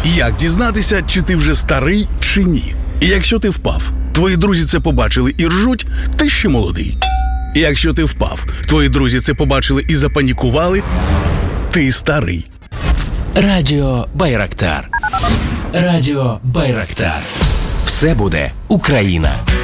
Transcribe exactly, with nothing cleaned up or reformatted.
Як дізнатися, чи ти вже старий, чи ні? Якщо ти впав, твої друзі це побачили і ржуть, ти ще молодий. Якщо ти впав, твої друзі це побачили і запанікували, ти старий. Радіо Байрактар. Радіо Байрактар. Все буде Україна.